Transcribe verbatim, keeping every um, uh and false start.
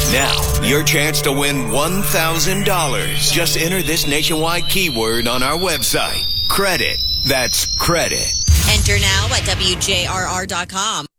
Now, your chance to win one thousand dollars. Just enter this nationwide keyword on our website. Credit. That's credit. Enter now at W J R R dot com.